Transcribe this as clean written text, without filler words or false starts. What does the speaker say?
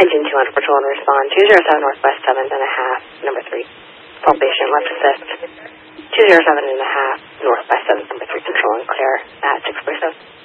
Engine 200 patrol and respond. 207 northwest 7 and a half, number 3. Palpation, left assist. 207 and a half, northwest 7, number 3, control and clear at 647.